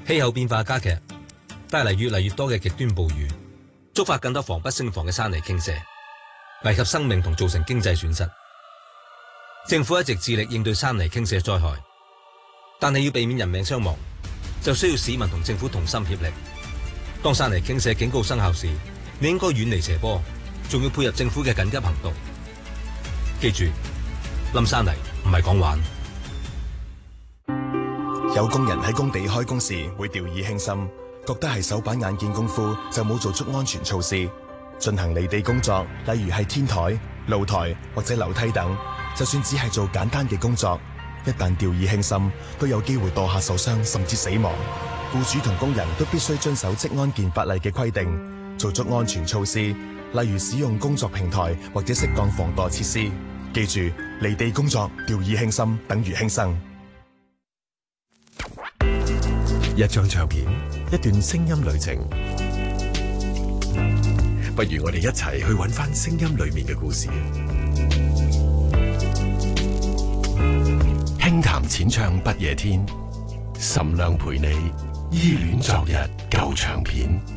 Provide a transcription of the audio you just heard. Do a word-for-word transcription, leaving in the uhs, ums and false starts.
氣候變化加劇，帶嚟越嚟越多嘅極端暴雨，觸發更多防不勝防嘅山泥傾瀉，危及生命同造成經濟損失。政府一直致力應對山泥傾瀉災害，但係要避免人命傷亡，就需要市民同政府同心協力。當山泥傾瀉警告生效時，你應該遠離斜坡，仲要配合政府嘅緊急行動。記住，冧山泥唔係講玩。 有工人喺工地開工時會掉以輕心，覺得係手板眼見功夫，就冇做足安全措施。進行離地工作，例如係天台、露台或者樓梯等，就算只係做簡單嘅工作，一旦掉以輕心，都有機會墮下受傷甚至死亡。僱主同工人都必須遵守職安健法例嘅規定，做足安全措施，例如使用工作平台或者適當防墮設施。記住，離地工作掉以輕心等於輕生。 一張唱片，一段聲音旅程，不如我哋一齊去揾返聲音裏面嘅故事。輕談淺唱不夜天，岑亮陪你依戀昨日舊唱片。